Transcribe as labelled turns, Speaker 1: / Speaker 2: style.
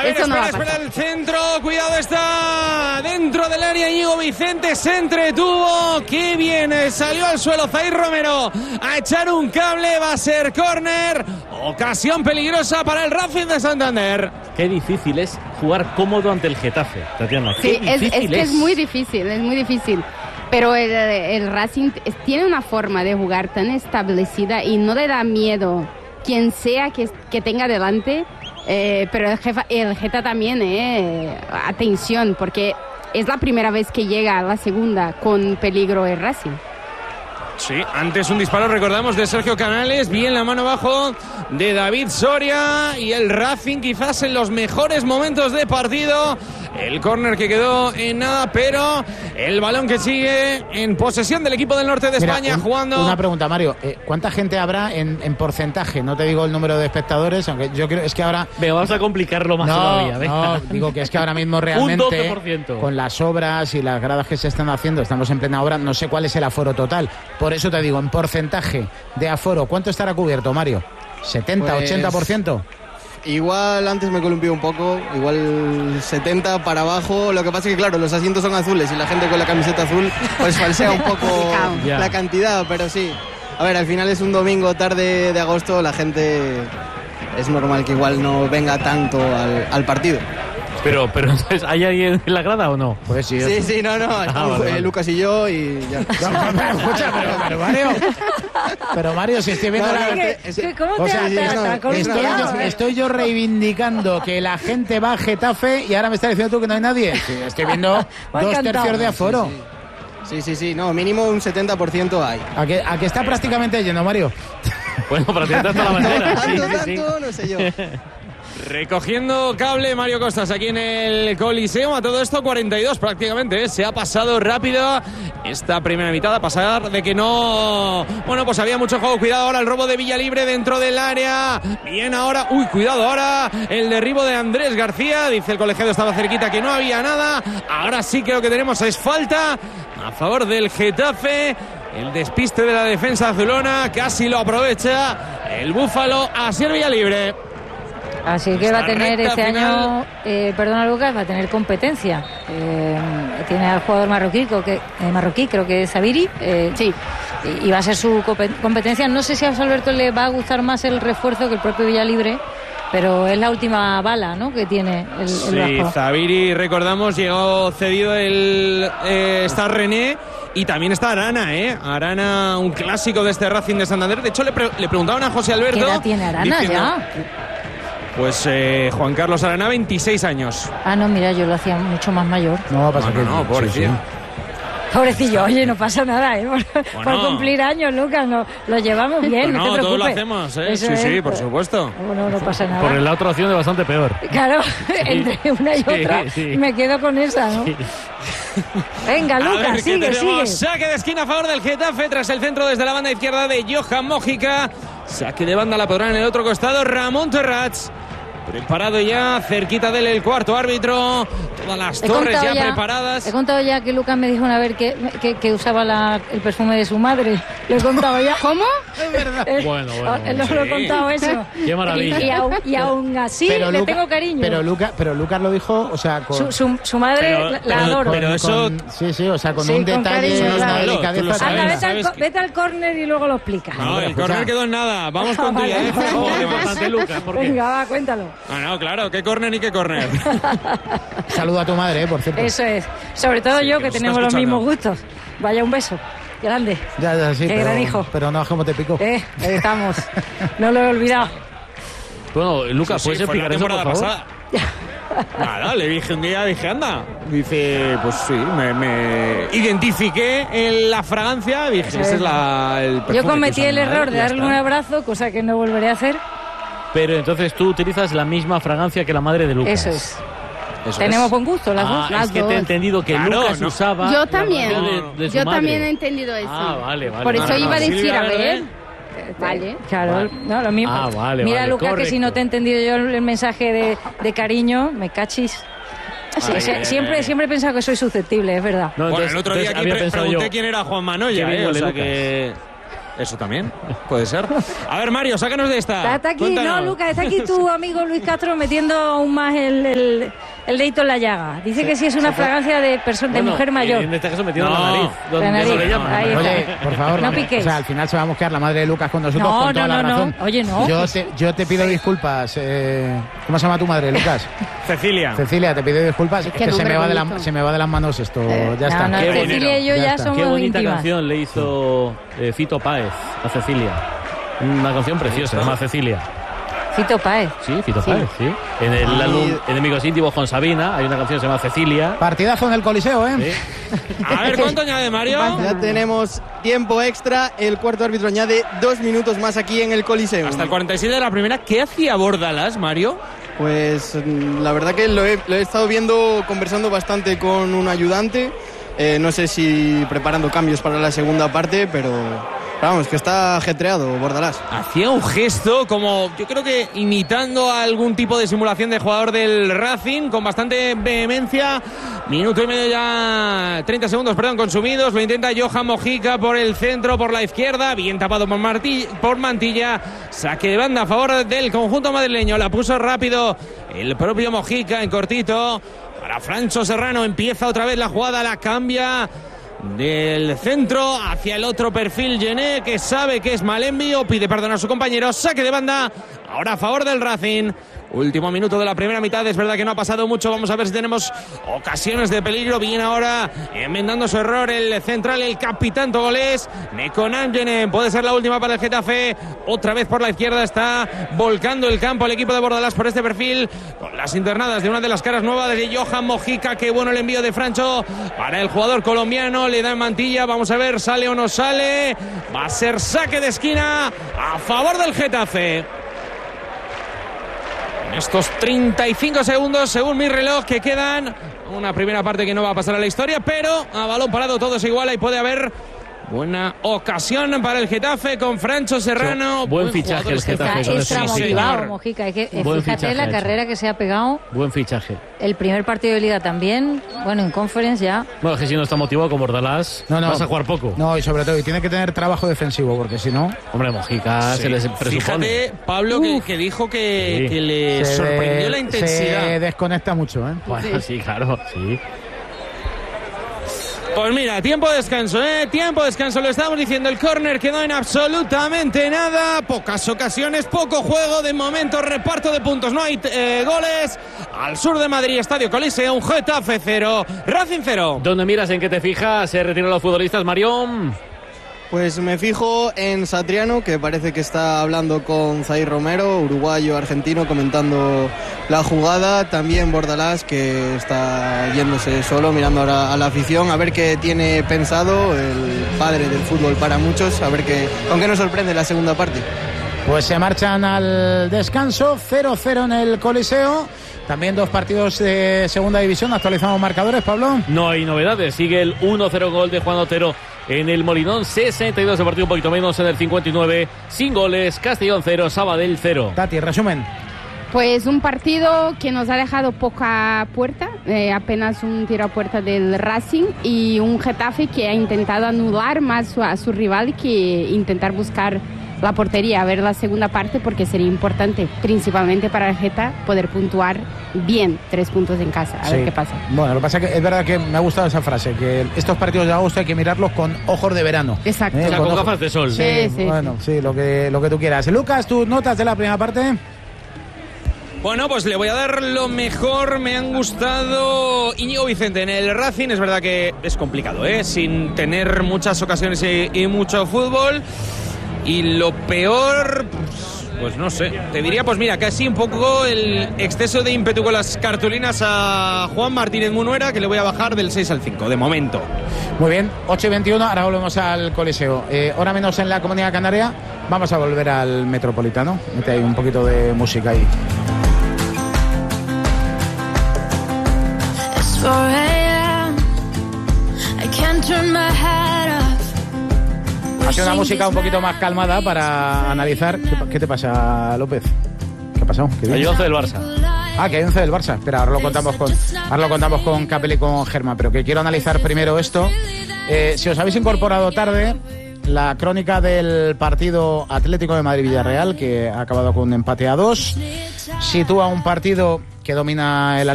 Speaker 1: ver, espera el centro. Cuidado, está dentro del área Íñigo Vicente. Se entretuvo. Qué bien. Salió al suelo Zair Romero a echar un cable. Va a ser córner. Ocasión peligrosa para el Racing de Santander.
Speaker 2: Qué difícil es jugar cómodo ante el Getafe, Tatiana.
Speaker 3: Sí, es muy difícil. Pero el Racing tiene una forma de jugar tan establecida y no le da miedo quien sea que tenga delante. Pero el Geta también, atención, porque es la primera vez que llega a la segunda con peligro el Racing.
Speaker 1: Sí, antes un disparo, recordamos, de Sergio Canales, bien la mano abajo de David Soria, y el Racing quizás en los mejores momentos de partido. El córner que quedó en nada, pero el balón que sigue en posesión del equipo del norte de España. Jugando.
Speaker 4: Una pregunta, Mario, ¿cuánta gente habrá en porcentaje? No te digo el número de espectadores, aunque yo creo es que ahora...
Speaker 2: Venga, vamos a complicarlo más todavía.
Speaker 4: No, digo que es que ahora mismo realmente
Speaker 2: un 12%.
Speaker 4: Con las obras y las gradas que se están haciendo, estamos en plena obra, no sé cuál es el aforo total. Por eso te digo, en porcentaje de aforo, ¿cuánto estará cubierto, Mario? ¿70, pues, 80%?
Speaker 5: Igual antes me columpié un poco, igual 70 para abajo. Lo que pasa es que, claro, los asientos son azules y la gente con la camiseta azul pues falsea un poco la cantidad, pero sí. A ver, al final es un domingo tarde de agosto, la gente es normal que igual no venga tanto al partido.
Speaker 2: Pero entonces, ¿hay alguien en la grada o no?
Speaker 5: Pues sí, no, estamos vale. Lucas y yo y ya.
Speaker 4: Escucha, pero Mario. Pero Mario, si estoy viendo
Speaker 6: ¿Cómo
Speaker 4: estoy yo reivindicando que la gente va a Getafe y ahora me estás diciendo tú que no hay nadie. Sí, estoy viendo 2/3 de aforo.
Speaker 5: Sí, no, mínimo un 70% hay.
Speaker 4: ¿A que está prácticamente lleno, Mario?
Speaker 2: Bueno, prácticamente hasta la mañana.
Speaker 5: Tanto, no sé yo.
Speaker 1: Recogiendo cable Mario Costas aquí en el Coliseo. A todo esto 42 prácticamente, Se ha pasado rápido esta primera mitad, a pasar de que no... Bueno, pues había mucho juego. Cuidado ahora el robo de Villalibre dentro del área. Bien ahora, cuidado ahora el derribo de Andrés García. Dice el colegiado, estaba cerquita, que no había nada. Ahora sí que lo que tenemos es falta a favor del Getafe. El despiste de la defensa azulona casi lo aprovecha el Búfalo. Así el Villalibre.
Speaker 6: Así que va a tener este año, perdona Lucas, va a tener competencia. Tiene al jugador marroquí, creo que es Sabiri.
Speaker 3: Sí.
Speaker 6: Y va a ser su competencia. No sé si a José Alberto le va a gustar más el refuerzo que el propio Villalibre, pero es la última bala, ¿no?, que tiene el Vasco.
Speaker 1: Zabiri, recordamos, llegó cedido está René. Y también está Arana, Arana, un clásico de este Racing de Santander. De hecho, le preguntaban a José Alberto...
Speaker 6: ¿Qué edad tiene Arana ya?
Speaker 1: Pues Juan Carlos Arana, 26 años.
Speaker 6: Ah, no, mira, yo lo hacía mucho más mayor.
Speaker 4: No, pasa que
Speaker 1: no, pobrecillo.
Speaker 4: Sí.
Speaker 6: Pobrecillo, oye, no pasa nada, por cumplir años, Lucas, lo llevamos bien, no te preocupes.
Speaker 1: Todos lo hacemos, Sí, por supuesto.
Speaker 6: No pasa nada.
Speaker 2: Por la otra opción es bastante peor.
Speaker 6: Claro, entre una y otra, me quedo con esa, ¿no? Venga, Lucas, sigue.
Speaker 1: Saque de esquina a favor del Getafe tras el centro desde la banda izquierda de Johan Mójica. Saque de banda la podrán en el otro costado Ramón Terrats. Preparado ya, cerquita de él el cuarto árbitro. Todas las torres ya preparadas.
Speaker 6: He contado ya que Lucas me dijo una vez que usaba el perfume de su madre. Lo he contado ya.
Speaker 3: ¿Cómo?
Speaker 4: Es verdad.
Speaker 2: Bueno.
Speaker 6: Lo he contado eso.
Speaker 2: Qué maravilla.
Speaker 6: Y aún así le tengo cariño.
Speaker 4: Pero Lucas lo dijo, o sea, con...
Speaker 6: Su madre la adoro.
Speaker 1: Pero eso...
Speaker 4: Sí, o sea, con un detalle, una delicadeza.
Speaker 6: Anda, vete al córner y luego lo explicas.
Speaker 1: No, el córner quedó en nada. Vamos con tuya,
Speaker 2: Importante, Lucas.
Speaker 6: Venga, va, cuéntalo.
Speaker 1: No, claro, qué córner ni qué córner.
Speaker 4: Saluda a tu madre, por cierto.
Speaker 6: Eso es. Sobre todo yo, que tenemos los mismos gustos. Vaya, un beso. Grande.
Speaker 4: Ya, sí.
Speaker 6: Qué gran hijo.
Speaker 4: Pero no, ¿cómo te pico?
Speaker 6: Ahí estamos. No lo he olvidado.
Speaker 2: Bueno, Lucas, ¿puedes explicar eso, por favor?
Speaker 1: Nada, le dije un día, anda. Dice, pues sí, me identifiqué en la fragancia. Dije, ese es el perfume.
Speaker 6: Yo cometí el error de darle un abrazo, cosa que no volveré a hacer.
Speaker 2: Pero entonces tú utilizas la misma fragancia que la madre de Lucas.
Speaker 6: Eso es. Tenemos buen gusto las dos.
Speaker 2: Es que te he entendido que Lucas usaba...
Speaker 3: Yo también.
Speaker 2: De su
Speaker 3: Yo
Speaker 2: madre.
Speaker 3: También he entendido eso.
Speaker 2: Vale.
Speaker 3: Por eso iba a decir, a ver...
Speaker 6: Vale, claro, no, lo mismo. Mira, Lucas,
Speaker 2: correcto.
Speaker 6: Que si no te he entendido yo el mensaje de cariño, me cachis. Siempre he pensado que soy susceptible, es verdad.
Speaker 1: No, entonces, el otro día aquí pregunté quién era Juan Manoya, o sea que... Eso también puede ser. A ver, Mario, sácanos de esta.
Speaker 6: Está aquí,
Speaker 1: Cuéntanos.
Speaker 6: no, Lucas, está aquí tu amigo Luis Castro metiendo aún más el dedito en la llaga. Dice que sí es una fragancia de mujer mayor.
Speaker 2: En este caso metiendo
Speaker 1: No,
Speaker 2: la nariz.
Speaker 6: la nariz.
Speaker 2: Eso le llaman.
Speaker 6: Ahí está.
Speaker 4: Oye, por favor,
Speaker 6: No
Speaker 4: vamos.
Speaker 6: piquéis.
Speaker 4: O sea, al final se va a mosquear la madre de Lucas con nosotros
Speaker 6: No,
Speaker 4: con toda la razón.
Speaker 6: Oye, no.
Speaker 4: Yo te pido disculpas. ¿Cómo se llama tu madre, Lucas?
Speaker 1: Cecilia.
Speaker 4: Cecilia, te pido disculpas. Es que se
Speaker 3: nombre
Speaker 4: me
Speaker 3: bonito.
Speaker 4: se me va de las manos esto. Ya está.
Speaker 6: No,
Speaker 2: Qué
Speaker 6: Cecilia y yo
Speaker 4: Ya
Speaker 6: ya
Speaker 4: está.
Speaker 6: somos
Speaker 2: Qué bonita
Speaker 6: íntimas.
Speaker 2: canción le hizo Fito Páez a Cecilia. Una canción preciosa, se llama Cecilia.
Speaker 6: Fito Páez.
Speaker 2: Sí, Fito Páez, sí. En el álbum Enemigos Íntimos con Sabina hay una canción que se llama Cecilia.
Speaker 4: Partidazo en el Coliseo, ¿eh?
Speaker 2: Sí.
Speaker 1: A ver, ¿cuánto añade Mario?
Speaker 5: Ya tenemos tiempo extra. El cuarto árbitro añade 2 minutos más aquí en el Coliseo.
Speaker 1: Hasta el 47 de la primera. ¿Qué hacía Bordalas, Mario?
Speaker 5: Pues la verdad que lo he estado viendo, conversando bastante con un ayudante. No sé si preparando cambios para la segunda parte, pero vamos, que está ajetreado Bordalás.
Speaker 1: Hacía un gesto como, yo creo que imitando a algún tipo de simulación de jugador del Racing, con bastante vehemencia. Minuto y medio ya, 30 segundos, perdón, consumidos. Lo intenta Johan Mojica por el centro, por la izquierda. Bien tapado por Mantilla. Saque de banda a favor del conjunto madrileño. La puso rápido el propio Mojica en cortito. Para Francho Serrano, empieza otra vez la jugada, la cambia del centro hacia el otro perfil. Gené, que sabe que es mal envío, pide perdón a su compañero. Saque de banda, ahora a favor del Racing. Último minuto de la primera mitad, es verdad que no ha pasado mucho. Vamos a ver si tenemos ocasiones de peligro. Bien ahora, enmendando su error el central, el capitán togolés, Nekonan Gené. Puede ser la última para el Getafe. Otra vez por la izquierda está volcando el campo el equipo de Bordalás por este perfil, con las internadas de una de las caras nuevas de Johan Mojica. Qué bueno el envío de Francho para el jugador colombiano. Le da en Mantilla, vamos a ver, sale o no sale. Va a ser saque de esquina a favor del Getafe. Estos 35 segundos, según mi reloj, que quedan. Una primera parte que no va a pasar a la historia, pero a balón parado todo es igual y puede haber buena ocasión para el Getafe con Francho Serrano.
Speaker 2: Sí, buen fichaje el Getafe.
Speaker 6: Está
Speaker 2: con
Speaker 6: extra
Speaker 2: eso, sí,
Speaker 6: motivado,
Speaker 2: señor.
Speaker 6: Mojica. Es que
Speaker 2: Buen
Speaker 6: fíjate
Speaker 2: fichaje
Speaker 6: la
Speaker 2: ha hecho.
Speaker 6: carrera que se ha pegado.
Speaker 2: Buen fichaje.
Speaker 6: El primer partido de Liga también. Bueno, en Conference ya.
Speaker 2: Bueno, es que si no está motivado con Bordalás, vas a jugar poco.
Speaker 4: No, y sobre todo, y tiene que tener trabajo defensivo, porque si no...
Speaker 2: Hombre, Mojica se les presupone.
Speaker 1: Fíjate, Pablo, que dijo que le sorprendió la intensidad.
Speaker 4: Se desconecta mucho, ¿eh?
Speaker 2: Bueno, sí, claro, sí.
Speaker 1: Pues mira, tiempo de descanso, tiempo de descanso, lo estamos diciendo, el córner quedó en absolutamente nada, pocas ocasiones, poco juego, de momento reparto de puntos, no hay goles, al sur de Madrid, Estadio Coliseo, un Getafe 0, Racing 0.
Speaker 2: ¿Dónde miras, en qué te fijas? ¿Se retiran los futbolistas, Marión?
Speaker 5: Pues me fijo en Satriano, que parece que está hablando con Zair Romero, uruguayo, argentino, comentando la jugada. También Bordalás, que está yéndose solo, mirando ahora a la afición, a ver qué tiene pensado el padre del fútbol para muchos, a ver con qué nos sorprende la segunda parte.
Speaker 4: Pues se marchan al descanso, 0-0 en el Coliseo. También 2 partidos de segunda división. Actualizamos marcadores, Pablo.
Speaker 2: No hay novedades. Sigue el 1-0 gol de Juan Otero en el Molinón. 62 de partido, un poquito menos en el 59. Sin goles, Castellón 0, Sabadell 0.
Speaker 4: Tati, resumen.
Speaker 3: Pues un partido que nos ha dejado poca puerta, apenas un tiro a puerta del Racing, y un Getafe que ha intentado anular más a su rival que intentar buscar la portería. A ver la segunda parte, porque sería importante, principalmente para el Geta, poder puntuar bien 3 puntos en casa. A ver qué pasa.
Speaker 4: Bueno, lo que pasa es que es verdad que me ha gustado esa frase, que estos partidos de agosto hay que mirarlos con ojos de verano.
Speaker 3: Exacto.
Speaker 2: O sea, con gafas de sol.
Speaker 3: Sí.
Speaker 4: Bueno, sí, lo que tú quieras. Lucas, tus notas de la primera parte.
Speaker 1: Bueno, pues le voy a dar lo mejor. Me han gustado Íñigo Vicente en el Racing. Es verdad que es complicado, sin tener muchas ocasiones y mucho fútbol. Y lo peor, pues no sé, te diría, pues mira, casi un poco el exceso de ímpetu con las cartulinas a Juan Martínez Munuera, que le voy a bajar del 6 al 5, de momento.
Speaker 4: Muy bien, 8:21, ahora volvemos al Coliseo. Hora menos en la Comunidad Canaria, vamos a volver al Metropolitano. Mete ahí un poquito de música ahí. Hace una música un poquito más calmada para analizar. ¿Qué te pasa, López? ¿Qué ha pasado?
Speaker 2: Hay 11 del Barça.
Speaker 4: Ah, que hay 11 del Barça. Espera, ahora lo contamos con Capel y con Germán, pero que quiero analizar primero esto. Si os habéis incorporado tarde, la crónica del partido Atlético de Madrid-Villarreal, que ha acabado con un empate a 2. Sitúa un partido que domina el